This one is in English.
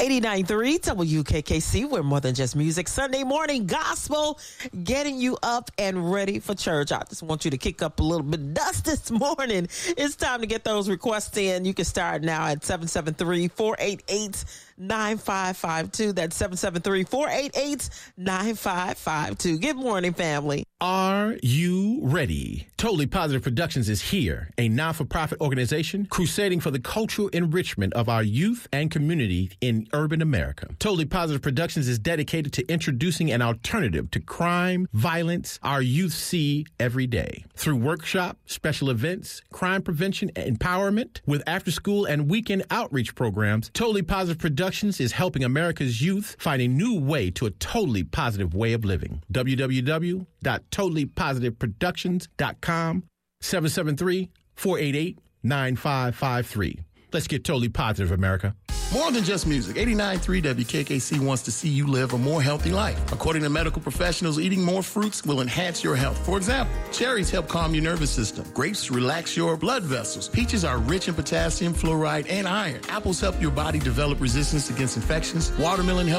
89.3 WKKC. We're more than just music. Sunday morning gospel, getting you up and ready for church. I just want you to kick up a little bit of dust this morning. It's time to get those requests in. You can start now at 773-488-9552. That's 773-488-9552. Good morning, family. Are you ready? Totally Positive Productions is here, a non-for-profit organization crusading for the cultural enrichment of our youth and community in urban America. Totally Positive Productions is dedicated to introducing an alternative to crime, violence our youth see every day. Through workshop, special events, crime prevention, and empowerment, with after-school and weekend outreach programs, Totally Positive Productions is helping America's youth find a new way to a totally positive way of living. www.totallypositiveproductions.com, 773-488-9553. Let's get totally positive, America. More than just music, 89.3 WKKC wants to see you live a more healthy life. According to medical professionals, eating more fruits will enhance your health. For example, cherries help calm your nervous system. Grapes relax your blood vessels. Peaches are rich in potassium, fluoride, and iron. Apples help your body develop resistance against infections. Watermelon helps